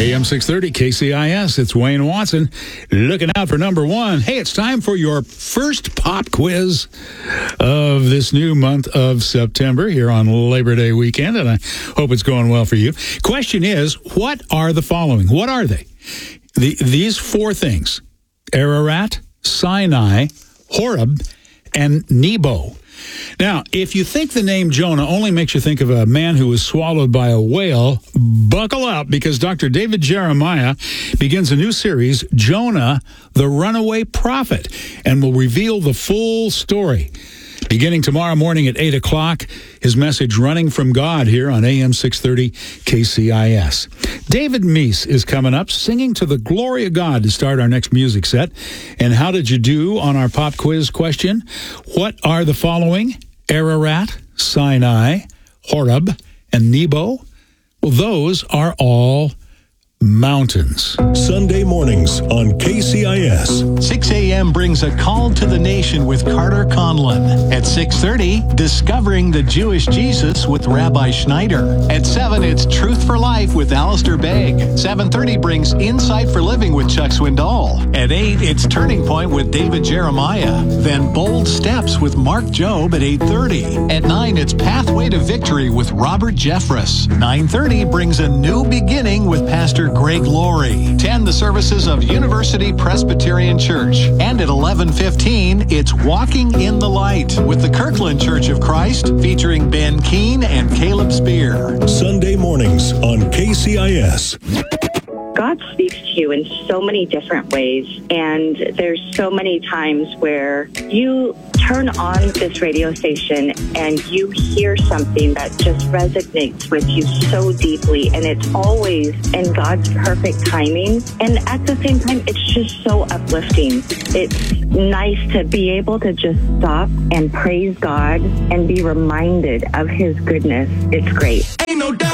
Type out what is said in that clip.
AM 630 KCIS. It's Wayne Watson looking out for number one. Hey, it's time for your first pop quiz of this new month of September here on Labor Day weekend, and I hope it's going well for you. Question is, what are the following? What are they? These four things: Ararat, Sinai, Horeb, and Nebo. Now, if you think the name Jonah only makes you think of a man who was swallowed by a whale, buckle up, because Dr. David Jeremiah begins a new series, Jonah, the Runaway Prophet, and will reveal the full story. Beginning tomorrow morning at 8 o'clock, his message, Running from God, here on AM 630 KCIS. David Meese is coming up, singing to the glory of God to start our next music set. And how did you do on our pop quiz question? What are the following? Ararat, Sinai, Horeb, and Nebo? Well, those are all mountains. Sunday mornings on KCIS. 6 a.m. brings a call to the nation with Carter Conlon. At 6:30, Discovering the Jewish Jesus with Rabbi Schneider. At 7, it's Truth for Life with Alistair Begg. 7:30 brings Insight for Living with Chuck Swindoll. At 8, it's Turning Point with David Jeremiah. Then Bold Steps with Mark Jobe at 8:30. At 9, it's Pathway to Victory with Robert Jeffress. 9:30 brings a new beginning with Pastor Greg Laurie. 10, the services of University Presbyterian Church. And at 11:15, it's Walking in the Light with the Kirkland Church of Christ, featuring Ben Keene and Caleb Spear. Sunday mornings on KCIS. God speaks to you in so many different ways, and there's so many times where you turn on this radio station and you hear something that just resonates with you so deeply, and it's always in God's perfect timing. And at the same time, it's just so uplifting. It's nice to be able to just stop and praise God and be reminded of His goodness. It's great. Ain't no doubt.